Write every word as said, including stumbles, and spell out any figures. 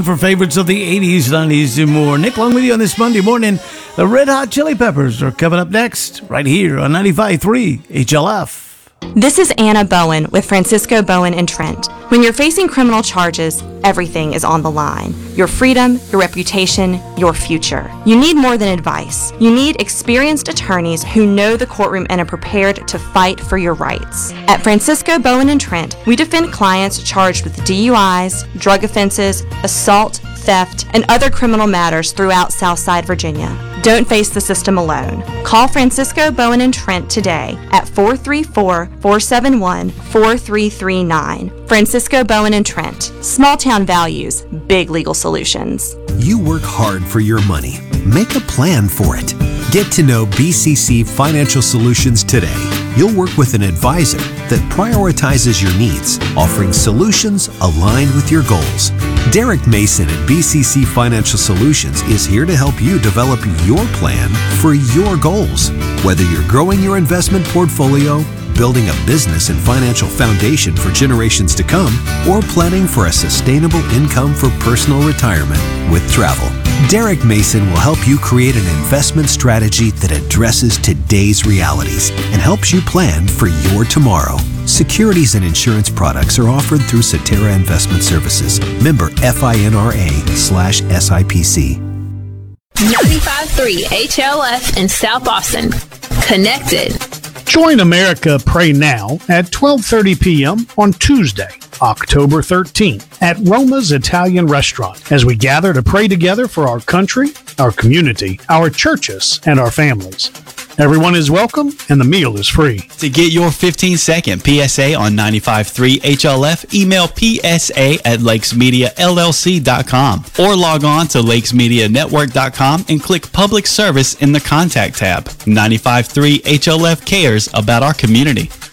For favorites of the eighties, nineties, and more. Nick Long with you on this Monday morning. The Red Hot Chili Peppers are coming up next, right here on ninety-five point three H L F. This is Anna Bowen with Francisco Bowen and Trent. When you're facing criminal charges, everything is on the line. Your freedom, your reputation, your future. You need more than advice. You need experienced attorneys who know the courtroom and are prepared to fight for your rights. At Francisco Bowen and Trent, we defend clients charged with D U Is, drug offenses, assault, theft, and other criminal matters throughout Southside Virginia. Don't face the system alone. Call Francisco Bowen and Trent today at four three four, four seven one, four three three nine. Francisco Bowen and Trent. Small town values, big legal solutions. You work hard for your money. Make a plan for it. Get to know B C C Financial Solutions today. You'll work with an advisor that prioritizes your needs, offering solutions aligned with your goals. Derek Mason at B C C Financial Solutions is here to help you develop your plan for your goals. Whether you're growing your investment portfolio, building a business and financial foundation for generations to come, or planning for a sustainable income for personal retirement with travel, Derek Mason will help you create an investment strategy that addresses today's realities and helps you plan for your tomorrow. Securities and insurance products are offered through Cetera Investment Services. Member FINRA slash SIPC. ninety-five point three H L F in South Austin. Connected. Join America Pray Now at twelve thirty p.m. on Tuesday, October thirteenth at Roma's Italian Restaurant as we gather to pray together for our country, our community, our churches, and our families. Everyone is welcome and the meal is free. To get your fifteen second P S A on ninety-five point three H L F, email P S A at lakes media L L C dot com or log on to lakes media network dot com and click Public Service in the Contact tab. ninety-five point three H L F cares about our community.